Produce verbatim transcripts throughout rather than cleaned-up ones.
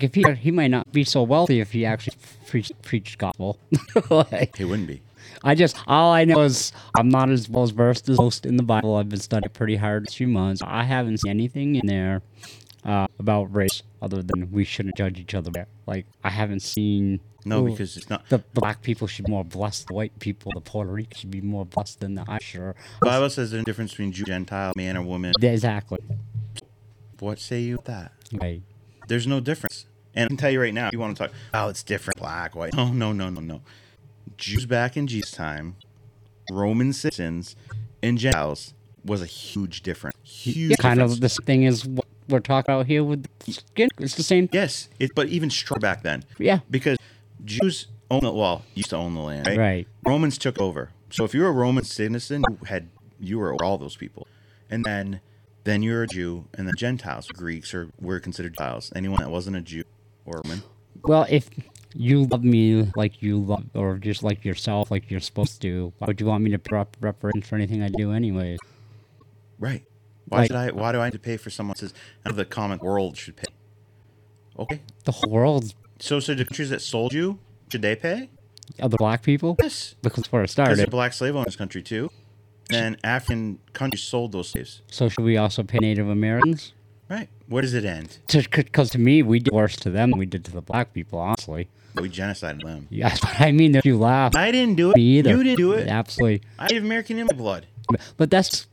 like if he he might not be so wealthy if he actually preached preached gospel. Like, He wouldn't be. I just all I know is I'm not as well versed as most in the Bible. I've been studying pretty hard this few months. I haven't seen anything in there uh, about race other than we shouldn't judge each other. Like I haven't seen. No, ooh, because it's not. the, the black people should be more blessed. The white people, the Puerto Ricans should be more blessed than the Irish. Sure. The Bible says there's a difference between Jew, Gentile, man or woman. Exactly. What say you with that? Right. There's no difference. And I can tell you right now, if you want to talk, oh, it's different, black, white. No, no, no, no, no. Jews back in Jesus' time, Roman citizens, and Gentiles was a huge difference. Huge Yeah, kind difference. of this thing is what we're talking about here with skin. It's the same. Yes, it, but even stronger back then. Yeah. Because Jews own the, well, used to own the land, right? Right. Romans took over. So if you were a Roman citizen, you had you were all those people. And then then you're a Jew, and the Gentiles, Greeks, or were considered Gentiles. Anyone that wasn't a Jew or Roman. Well, if you love me like you love, or just like yourself, like you're supposed to, why would you want me to rep- represent for anything I do, anyways? Right. Why Like- should I? Why do I have to pay for someone that says the comic world should pay? Okay. The whole world, So, so the countries that sold you, should they pay? other black people, Yes. because that's where it Because there's started. black slave owners in this country too. And African countries sold those slaves. So should we also pay Native Americans? Right. Where does it end? Because to me, we did worse to them than we did to the black people, honestly. We genocided them. Yeah, that's what I mean. If you laugh, I didn't do it. me either. You didn't do it. Absolutely. I have American in my blood. But that's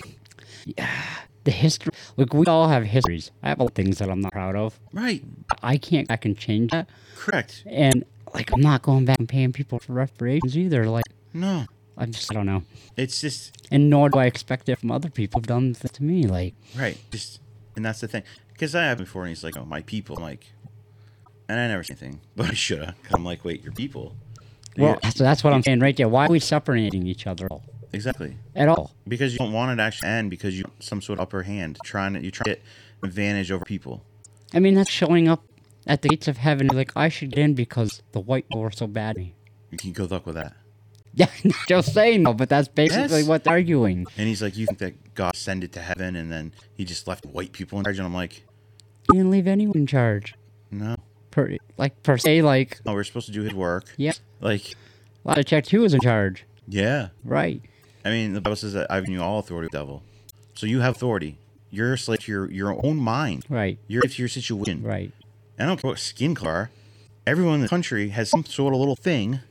yeah, the history. Look, we all have histories. I have a lot of things that I'm not proud of. Right. I can't. I can change that. Correct. And like, I'm not going back and paying people for reparations either. Like, No. I just, I don't know. It's just And nor do I expect it from other people who've done this to me. Like, right. Just and that's the thing. Because I have before, and he's like, "Oh, my people." I'm like, and I never say anything, but I should have. I'm like, "Wait, your people." well, Yeah, that's, that's what I'm saying right there. Why are we separating each other exactly. at all? Because you don't want it to actually end because you want some sort of upper hand, trying to you try to get advantage over people. I mean, that's showing up at the gates of heaven. Like, I should get in because the white people were so bad to me. You can go luck with that. Yeah, not just saying no, but that's basically Yes. what they're arguing. And he's like, "You think that God sent it to heaven, and then he just left white people in charge?" And I'm like, He didn't leave anyone in charge. "No, Per, like, per se, like, no, we're supposed to do his work." yeah. Like, A lot of checked who was in charge. yeah. Right. I mean, the Bible says that I've given you all authority, devil. So you have authority. You're a slave to your your own mind. Right. You're a slave to your situation. Right. I don't care what skin color. Everyone in the country has some sort of little thing.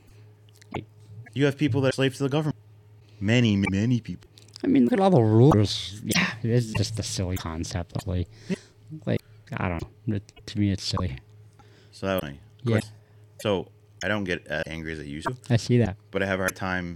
You have people that are slaves to the government. Many, many people. I mean, look at all the rulers. Yeah, it's just a silly concept. Like, like I don't know. It, to me, it's silly. So that way, of Yeah. course. So I don't get as angry as I used to, I see that. but I have a hard time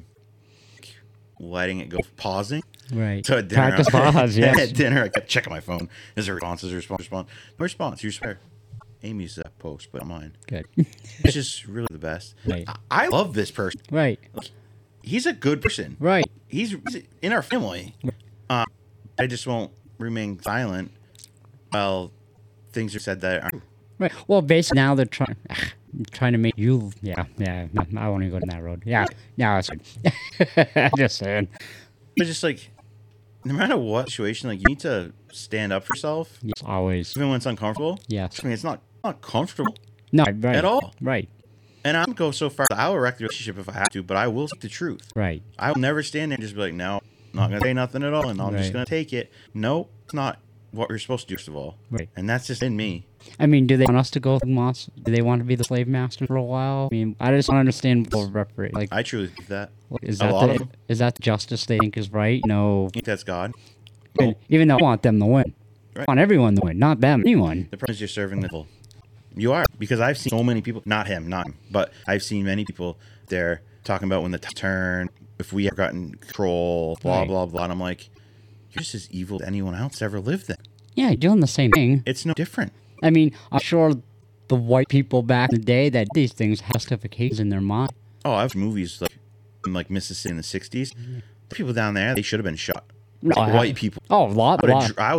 letting it go, pausing. Right. So at dinner, Practice pause, yes. at dinner, I kept checking my phone. Is there a response? Is there a response? Response? No response. You swear. Amy's that post, but not mine. Good. It's just really the best. Right. I, I love this person. Right. He's a good person. Right. He's, he's in our family. Um, I just won't remain silent while things are said that aren't. Right. Well, basically now they're trying trying to make you. Yeah. Yeah. No, I won't even go down that road. Yeah. Yeah. It's good. Just saying. But just like, no matter what situation, like you need to stand up for yourself, Yes, always. even when it's uncomfortable. Yes. I mean, it's not not comfortable No. Right. at all. Right. And I don't go so far. I will wreck the relationship if I have to, but I will speak the truth. Right. I will never stand there and just be like, no, I'm not going to say nothing at all, and I'm Right. just going to take it. No, it's not what you're supposed to do, first of all. Right. And that's just in me. I mean, do they want us to go through Moss? Do they want to be the slave master for a while? I mean, I just don't understand what reparate. Like, I truly think that. is a that lot of the, them. is that the justice they think is right? No. I think that's God. Even, even though I want them to win. Right. I want everyone to win, not them. Anyone. The problem is you're serving the devil. You are. Because I've seen so many people, not him, not him, but I've seen many people there talking about when the t- turn, if we have gotten control, blah, Right. blah, blah. And I'm like, you're just as evil as anyone else ever lived then. Yeah, you're doing the same thing. It's no different. I mean, I'm sure the white people back in the day that did these things had justifications in their mind. Oh, I've movies like in like Mississippi in the sixties. The people down there, they should have been shot. No, I- White people. Oh, a lot, But a a lot. dr- I